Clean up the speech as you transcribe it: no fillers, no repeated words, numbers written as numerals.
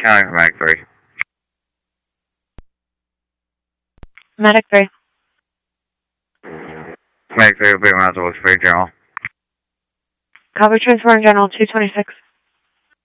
County for Medic 3. Medic 3. Medic 3 will be around to look for General. Copy, transport General 226.